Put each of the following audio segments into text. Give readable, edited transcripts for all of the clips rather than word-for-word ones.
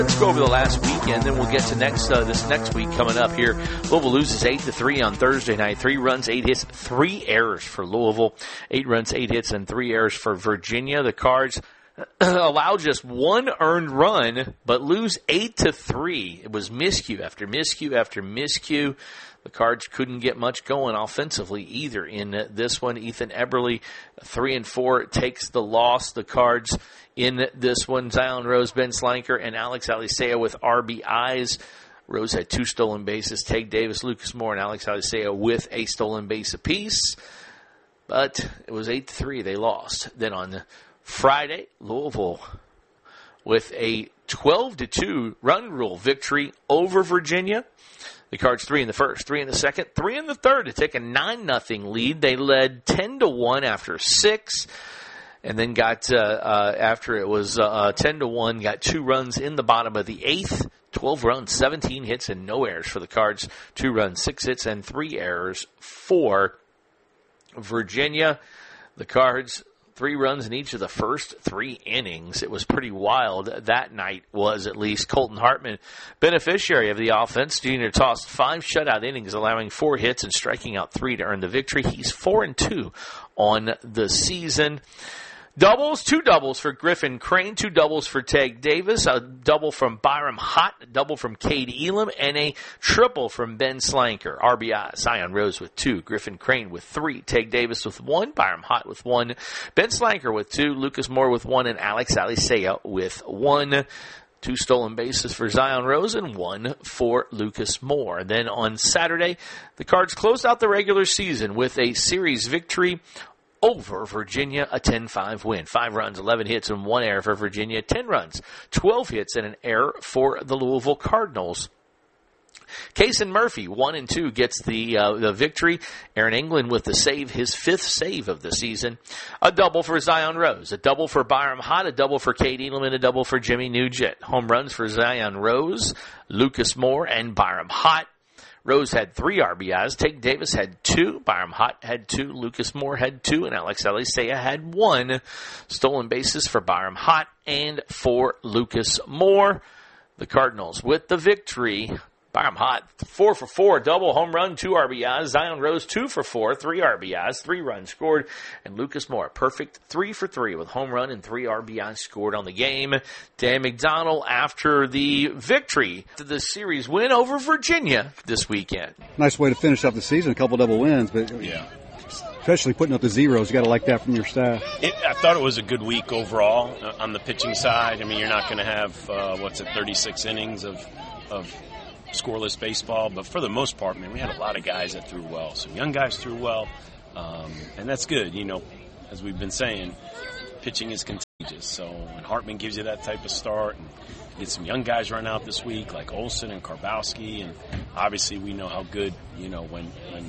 Let's go over the last weekend, then we'll get to this next week coming up here. Louisville loses 8-3 on Thursday night. 3 runs, 8 hits, 3 errors for Louisville. 8 runs, 8 hits, and 3 errors for Virginia. The Cards allow just 1 earned run, but lose 8-3. It was miscue after miscue after miscue. The Cards couldn't get much going offensively either in this one. Ethan Eberle, 3-4, takes the loss. The Cards in this one, Zion Rose, Ben Slanker, and Alex Alicea with RBIs. Rose had 2 stolen bases. Tate Davis, Lucas Moore, and Alex Alicea with a stolen base apiece. But it was 8-3. They lost. Then on Friday, Louisville with a 12-2 run rule victory over Virginia. The Cards 3 in the first, 3 in the second, 3 in the third to take a 9-0 lead. They led 10-1 after 6. And then got, after it was 10-1, got 2 runs in the bottom of the 8th. 12 runs, 17 hits, and no errors for the Cards. 2 runs, 6 hits, and 3 errors for Virginia. The Cards, 3 runs in each of the first 3 innings. It was pretty wild. That night was at least. Colton Hartman, beneficiary of the offense. Junior tossed 5 shutout innings, allowing 4 hits and striking out 3 to earn the victory. He's 4-2 on the season. Doubles, 2 doubles for Griffin Crane, 2 doubles for Tate Davis, a double from Byram Hott, a double from Cade Elam, and a triple from Ben Slanker. RBI, Zion Rose with 2, Griffin Crane with 3, Tate Davis with 1, Byram Hott with 1, Ben Slanker with 2, Lucas Moore with 1, and Alex Alicea with 1. 2 stolen bases for Zion Rose and 1 for Lucas Moore. Then on Saturday, the Cards closed out the regular season with a series victory over Virginia, a 10-5 win. 5 runs, 11 hits, and 1 error for Virginia. 10 runs, 12 hits, and an error for the Louisville Cardinals. Cason Murphy, 1-2, gets the victory. Aaron England with the save, his 5th save of the season. A double for Zion Rose, a double for Byram Hott, a double for Cade Elam, and a double for Jimmy Nugent. Home runs for Zion Rose, Lucas Moore, and Byram Hott. Rose had 3 RBIs. Tate Davis had 2. Byram Hott had 2. Lucas Moore had 2. And Alex Alicea had 1. Stolen bases for Byram Hott and for Lucas Moore. The Cardinals with the victory. Byram Hott, 4 for 4, double home run, 2 RBIs. Zion Rose, 2 for 4, 3 RBIs, 3 runs scored. And Lucas Moore, perfect 3 for 3 with home run and 3 RBIs scored on the game. Dan McDonnell, after the victory, the series win over Virginia this weekend. Nice way to finish up the season, a couple double wins, but yeah. Especially putting up the zeros. You got to like that from your staff. I thought it was a good week overall on the pitching side. I mean, you're not going to have, 36 innings of scoreless baseball, but for the most part, man, we had a lot of guys that threw well. Some young guys threw well, and that's good. You know, as we've been saying, pitching is contagious. So when Hartman gives you that type of start, and you get some young guys run out this week like Olsen and Karbowski, and obviously we know how good, when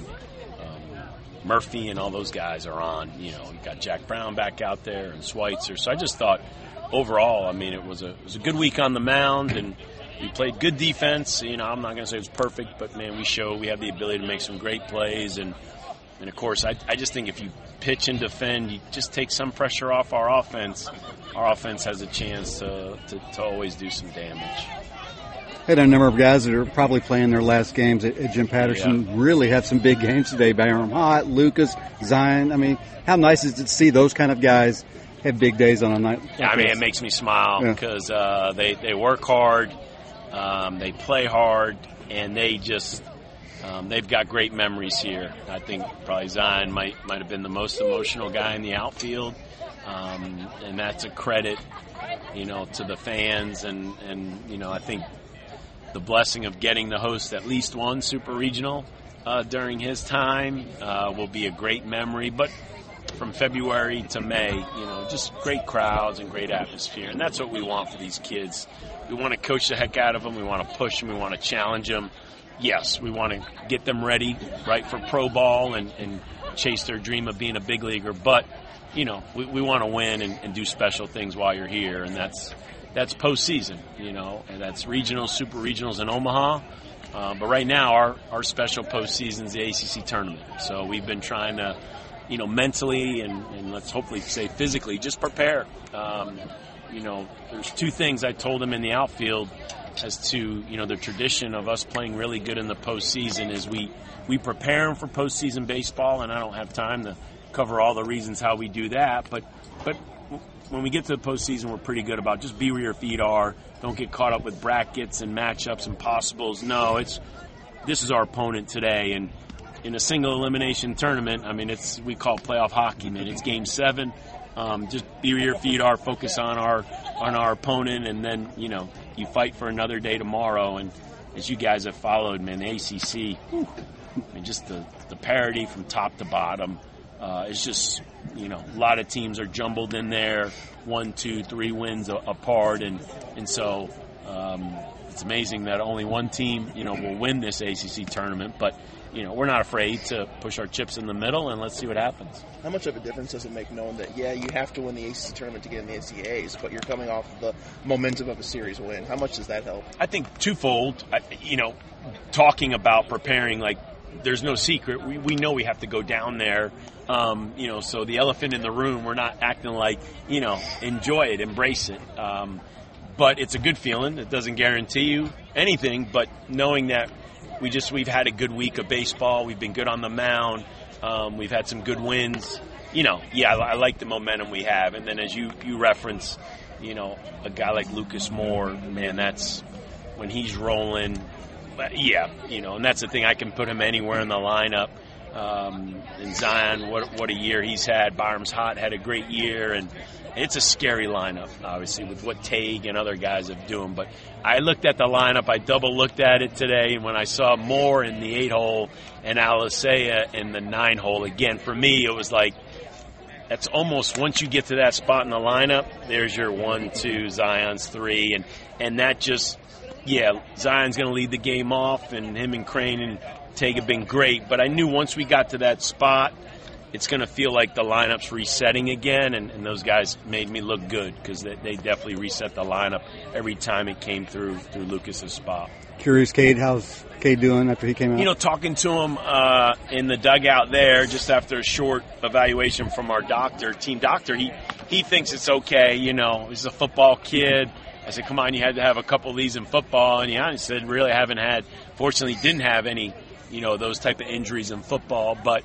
Murphy and all those guys are on. You got Jack Brown back out there and Schweitzer. So I just thought overall, I mean, it was a good week on the mound, and we played good defense. I'm not going to say it was perfect, but, man, we have the ability to make some great plays. And of course, I just think if you pitch and defend, you just take some pressure off our offense. Our offense has a chance to always do some damage. Had a number of guys that are probably playing their last games at Jim Patterson really had some big games today. Byram Hott, Lucas, Zion. I mean, how nice is it to see those kind of guys have big days on a night? Yeah, I mean, it makes me smile because they work hard. They play hard, and they just they've got great memories here. I think probably Zion might have been the most emotional guy in the outfield, and that's a credit, to the fans. And I think the blessing of getting to host at least one Super Regional during his time will be a great memory. But from February to May, just great crowds and great atmosphere, and that's what we want for these kids. We want to coach the heck out of them. We want to push them. We want to challenge them. Yes, we want to get them ready, right, for pro ball and chase their dream of being a big leaguer. But, we want to win and do special things while you're here, and that's postseason, and that's regionals, super regionals in Omaha. But right now, our special postseason is the ACC tournament. So we've been trying to, mentally and let's hopefully say physically, just prepare. there's two things I told them in the outfield as to, the tradition of us playing really good in the postseason is we prepare them for postseason baseball, and I don't have time to cover all the reasons how we do that, but when we get to the postseason, we're pretty good about just be where your feet are. Don't get caught up with brackets and matchups and possibles. No, this is our opponent today, and in a single elimination tournament, we call it playoff hockey, man. It's Game 7. Just be where your feet are. Focus on our opponent, and then you fight for another day tomorrow. And as you guys have followed, man, the ACC, just the parity from top to bottom. It's just a lot of teams are jumbled in there, 1, 2, 3 wins apart, and so it's amazing that only one team will win this ACC tournament, but. We're not afraid to push our chips in the middle, and let's see what happens. How much of a difference does it make knowing that, you have to win the ACC tournament to get in the NCAAs, but you're coming off the momentum of a series win? How much does that help? I think twofold. Talking about preparing, there's no secret. We know we have to go down there. So the elephant in the room, we're not acting like, enjoy it, embrace it. But it's a good feeling. It doesn't guarantee you anything, but knowing that we've had a good week of baseball. We've been good on the mound. We've had some good wins. I like the momentum we have. And then as you reference, a guy like Lucas Moore, man, that's when he's rolling. And that's the thing. I can put him anywhere in the lineup. And Zion, what a year he's had. Byram's Hot had a great year, and it's a scary lineup, obviously, with what Tague and other guys have doing. But I looked at the lineup. I double looked at it today, and when I saw Moore in the 8-hole and Alicea in the 9-hole, again, for me, it was like that's almost once you get to that spot in the lineup, there's your 1, 2, Zion's 3, and that just, Zion's going to lead the game off, and him and Crane and Tague have been great. But I knew once we got to that spot, it's going to feel like the lineup's resetting again, and those guys made me look good because they definitely reset the lineup every time it came through Lucas's spot. Curious, Cade, how's Cade doing after he came out? Talking to him in the dugout there just after a short evaluation from our team doctor, he thinks it's okay. He's a football kid. I said, come on, you had to have a couple of these in football. And he said, really fortunately didn't have any, those type of injuries in football, but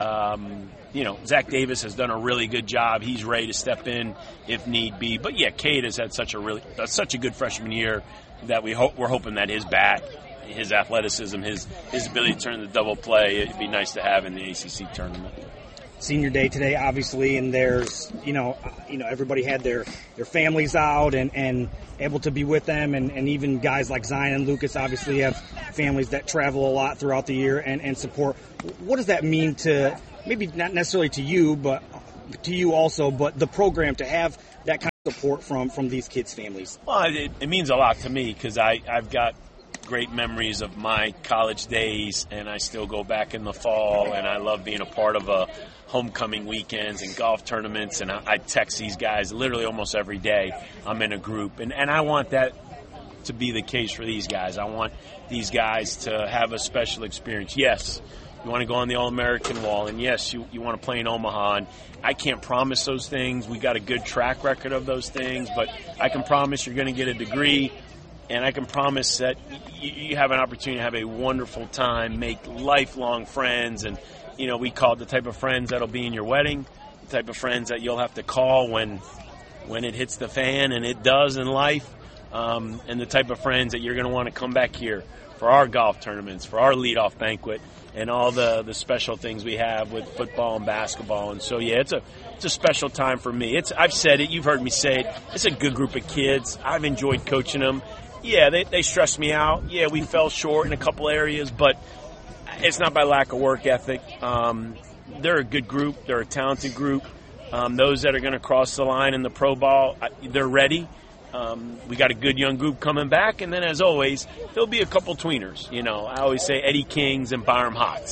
Zach Davis has done a really good job. He's ready to step in if need be. But Cade has had such a good freshman year that we're hoping that his bat, his athleticism, his ability to turn the double play, it'd be nice to have in the ACC tournament. Senior day today, obviously, and there's everybody had their families out and able to be with them, and even guys like Zion and Lucas obviously have families that travel a lot throughout the year and support. What does that mean to, maybe not necessarily to you, but to you also, but the program to have that kind of support from these kids' families? Well, it means a lot to me because I've got great memories of my college days, and I still go back in the fall, and I love being a part of homecoming weekends and golf tournaments, and I text these guys literally almost every day. I'm in a group, and I want that to be the case for these guys. I want these guys to have a special experience. Yes, you want to go on the All-American wall, and yes, you want to play in Omaha, and I can't promise those things. We got a good track record of those things, but I can promise you're going to get a degree, and I can promise that you have an opportunity to have a wonderful time, make lifelong friends, and we call it the type of friends that'll be in your wedding, the type of friends that you'll have to call when it hits the fan, and it does in life, and the type of friends that you're going to want to come back here for our golf tournaments, for our leadoff banquet, and all the special things we have with football and basketball. And so, it's a special time for me. I've said it. You've heard me say it. It's a good group of kids. I've enjoyed coaching them. Yeah, they stressed me out. Yeah, we fell short in a couple areas, but it's not by lack of work ethic. They're a good group. They're a talented group. Those that are going to cross the line in the pro ball, they're ready. We got a good young group coming back, and then as always, there'll be a couple tweeners. I always say Eddie Kings and Byram Hots.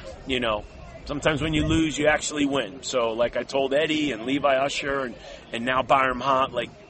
Sometimes when you lose, you actually win. So, like I told Eddie and Levi Usher and now Byram Hot,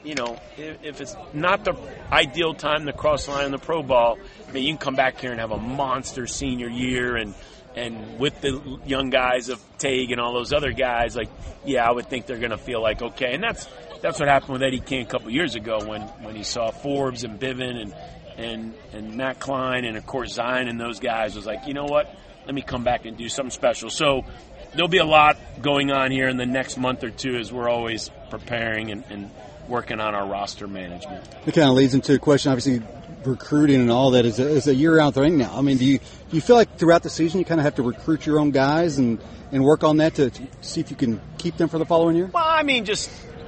if it's not the ideal time to cross the line in the pro ball, you can come back here and have a monster senior year and with the young guys of Tague and all those other guys, I would think they're going to feel like, okay. And that's what happened with Eddie King a couple years ago when he saw Forbes and Bivin and Matt Klein and, of course, Zion and those guys was like, you know what, let me come back and do something special. So there'll be a lot going on here in the next month or two as we're always preparing and working on our roster management. It kind of leads into a question, obviously, recruiting and all that is a year-round thing now. I mean, do you feel like throughout the season you kind of have to recruit your own guys and work on that to see if you can keep them for the following year? Well, I mean, just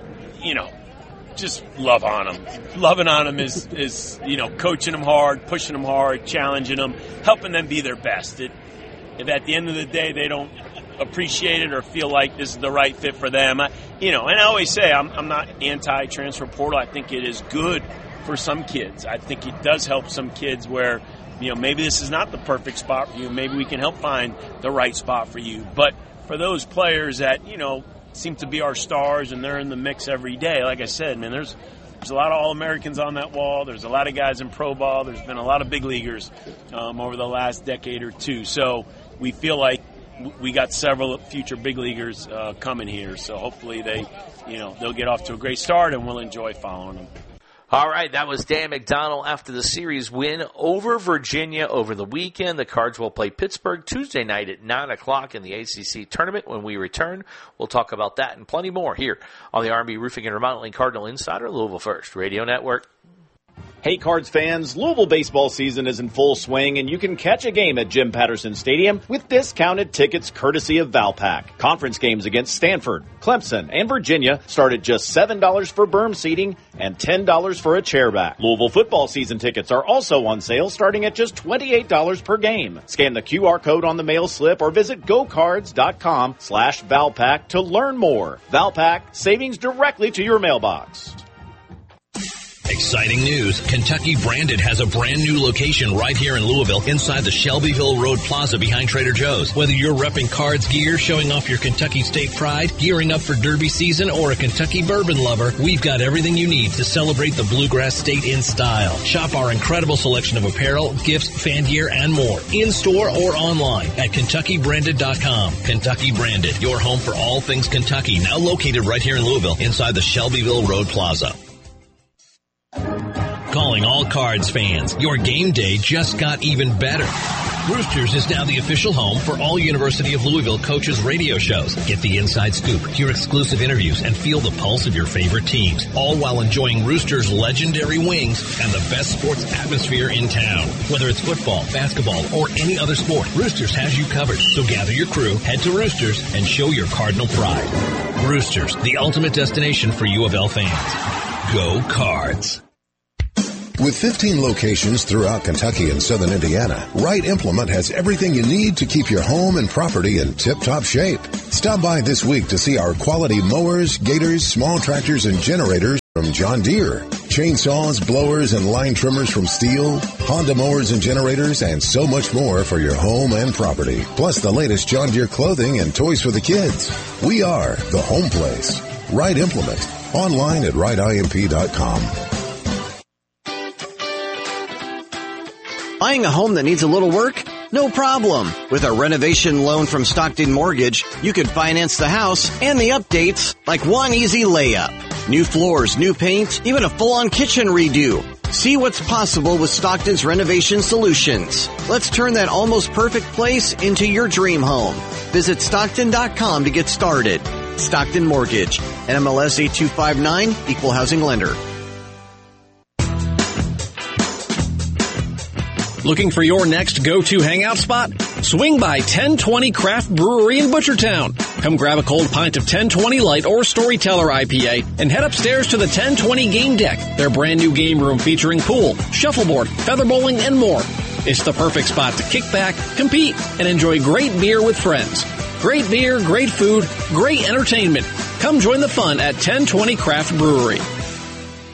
love on them. Loving on them is coaching them hard, pushing them hard, challenging them, helping them be their best. If at the end of the day they don't appreciate it or feel like this is the right fit for them, and I always say I'm not anti-transfer portal. I think it is good for some kids. I think it does help some kids where, maybe this is not the perfect spot for you. Maybe we can help find the right spot for you. But for those players that, seem to be our stars and they're in the mix every day, like I said, man, there's a lot of All-Americans on that wall. There's a lot of guys in pro ball. There's been a lot of big leaguers over the last decade or two. So we feel like we got several future big leaguers coming here. So hopefully they'll get off to a great start and we'll enjoy following them. All right, that was Dan McDonnell after the series win over Virginia over the weekend. The Cards will play Pittsburgh Tuesday night at 9 o'clock in the ACC tournament. When we return, we'll talk about that and plenty more here on the R&B Roofing and Remodeling Cardinal Insider, Louisville First Radio Network. Hey, Cards fans, Louisville baseball season is in full swing, and you can catch a game at Jim Patterson Stadium with discounted tickets courtesy of Valpak. Conference games against Stanford, Clemson, and Virginia start at just $7 for berm seating and $10 for a chairback. Louisville football season tickets are also on sale starting at just $28 per game. Scan the QR code on the mail slip or visit gocards.com/Valpak to learn more. Valpak, savings directly to your mailbox. Exciting news. Kentucky Branded has a brand new location right here in Louisville inside the Shelbyville Road Plaza behind Trader Joe's. Whether you're repping Cards gear, showing off your Kentucky State pride, gearing up for Derby season, or a Kentucky bourbon lover, we've got everything you need to celebrate the Bluegrass State in style. Shop our incredible selection of apparel, gifts, fan gear, and more in-store or online at KentuckyBranded.com. Kentucky Branded, your home for all things Kentucky, now located right here in Louisville inside the Shelbyville Road Plaza. Calling all Cards fans, your game day just got even better. Roosters is now the official home for all University of Louisville coaches' radio shows. Get the inside scoop, hear exclusive interviews, and feel the pulse of your favorite teams, all while enjoying Roosters' legendary wings and the best sports atmosphere in town. Whether it's football, basketball, or any other sport, Roosters has you covered. So gather your crew, head to Roosters, and show your Cardinal pride. Roosters, the ultimate destination for U of L fans. Go Cards. With 15 locations throughout Kentucky and southern Indiana, Wright Implement has everything you need to keep your home and property in tip-top shape. Stop by this week to see our quality mowers, gators, small tractors, and generators from John Deere. Chainsaws, blowers, and line trimmers from Steel, Honda mowers and generators, and so much more for your home and property. Plus the latest John Deere clothing and toys for the kids. We are the home place. Wright Implement. Online at WrightIMP.com. Buying a home that needs a little work? No problem. With a renovation loan from Stockton Mortgage, you can finance the house and the updates like one easy layup. New floors, new paint, even a full-on kitchen redo. See what's possible with Stockton's renovation solutions. Let's turn that almost perfect place into your dream home. Visit Stockton.com to get started. Stockton Mortgage, NMLS 8259, Equal Housing Lender. Looking for your next go-to hangout spot? Swing by 1020 Craft Brewery in Butchertown. Come grab a cold pint of 1020 Light or Storyteller IPA and head upstairs to the 1020 Game Deck, their brand new game room featuring pool, shuffleboard, feather bowling, and more. It's the perfect spot to kick back, compete, and enjoy great beer with friends. Great beer, great food, great entertainment. Come join the fun at 1020 Craft Brewery.